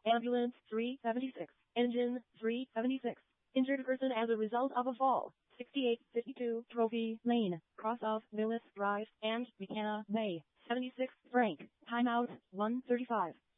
Ambulance 376. Engine 376. Injured person as a result of a fall. 6852 Trophy Lane, cross of Willis Drive and McKenna Way. 76 Frank. Timeout 1:35.